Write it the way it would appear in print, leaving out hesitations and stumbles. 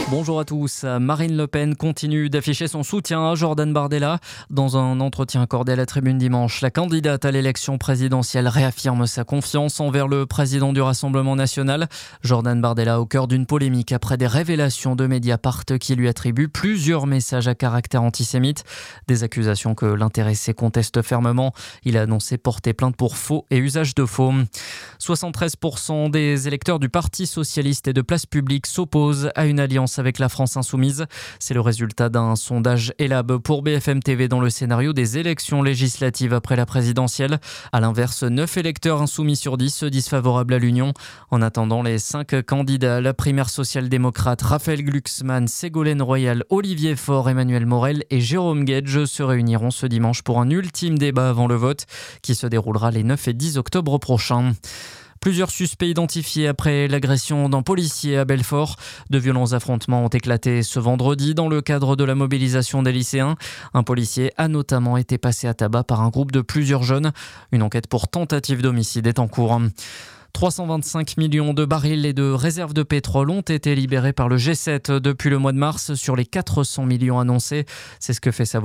Bonjour à tous. Marine Le Pen continue d'afficher son soutien à Jordan Bardella. Dans un entretien accordé à la Tribune dimanche, la candidate à l'élection présidentielle réaffirme sa confiance envers le président du Rassemblement national. Jordan Bardella au cœur d'une polémique après des révélations de Mediapart qui lui attribuent plusieurs messages à caractère antisémite. Des accusations que l'intéressé conteste fermement. Il a annoncé porter plainte pour faux et usage de faux. 73% des électeurs du Parti socialiste et de Place publique s'opposent à une alliance avec la France insoumise. C'est le résultat d'un sondage Elab pour BFM TV dans le scénario des élections législatives après la présidentielle. À l'inverse, 9 électeurs insoumis sur 10 se disent favorables à l'union. En attendant, les 5 candidats à la primaire social-démocrate, Raphaël Glucksmann, Ségolène Royal, Olivier Faure, Emmanuel Morel et Jérôme Guedj se réuniront ce dimanche pour un ultime débat avant le vote qui se déroulera les 9 et 10 octobre prochains. Plusieurs suspects identifiés après l'agression d'un policier à Belfort. De violents affrontements ont éclaté ce vendredi dans le cadre de la mobilisation des lycéens. Un policier a notamment été passé à tabac par un groupe de plusieurs jeunes. Une enquête pour tentative d'homicide est en cours. 325 millions de barils et de réserves de pétrole ont été libérés par le G7 depuis le mois de mars sur les 400 millions annoncés. C'est ce que fait savoir